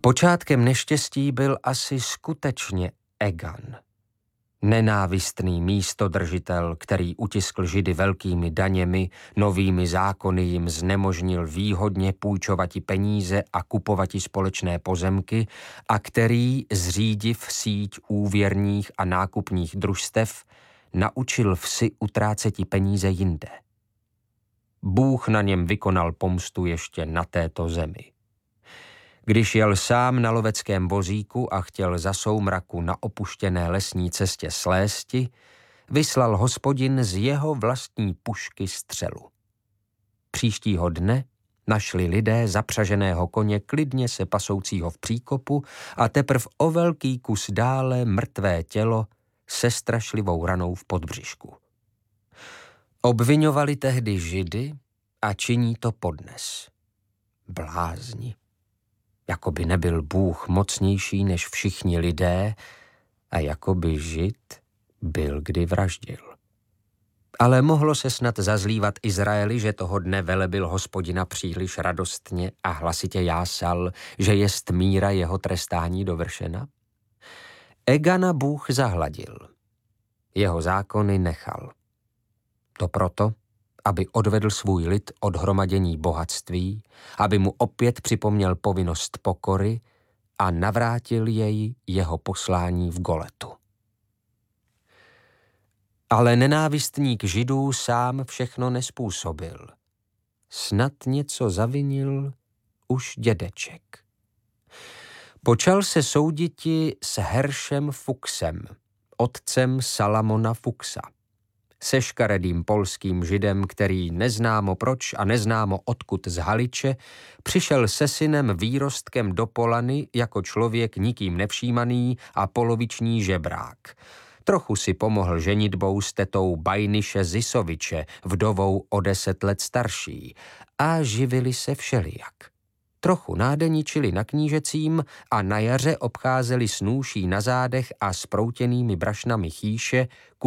Počátkem neštěstí byl asi skutečně Egan. Nenávistný místodržitel, který utiskl Židy velkými daněmi, novými zákony jim znemožnil výhodně půjčovati peníze a kupovati společné pozemky a který, zřídiv síť úvěrních a nákupních družstev, naučil vsi utráceti peníze jinde. Bůh na něm vykonal pomstu ještě na této zemi. Když jel sám na loveckém vozíku a chtěl za soumraku na opuštěné lesní cestě slésti, vyslal Hospodin z jeho vlastní pušky střelu. Příštího dne našli lidé zapřaženého koně klidně se pasoucího v příkopu a teprv o velký kus dále mrtvé tělo se strašlivou ranou v podbřišku. Obviňovali tehdy Židy a činí to podnes. Blázni. Jakoby nebyl Bůh mocnější než všichni lidé a jakoby Žid byl kdy vraždil. Ale mohlo se snad zazlívat Izraeli, že toho dne velebil Hospodina příliš radostně a hlasitě jásal, že jest míra jeho trestání dovršena? Egana Bůh zahladil. Jeho zákony nechal. To proto, aby odvedl svůj lid od hromadění bohatství, aby mu opět připomněl povinnost pokory a navrátil jej jeho poslání v Goletu. Ale nenávistník Židů sám všechno nespůsobil. Snad něco zavinil už dědeček. Počal se souditi s Heršem Fuchsem, otcem Salamona Fuchsa. Se škaredým polským Židem, který neznámo proč a neznámo odkud z Haliče přišel se synem výrostkem do Polany jako člověk nikým nevšímaný a poloviční žebrák. Trochu si pomohl ženitbou s tetou Bajniše Zisoviče, vdovou o 10 let starší, a živili se všelijak. Trochu nádeničili na knížecím a na jaře obcházeli s nůší na zádech a s proutěnými brašnami chýše,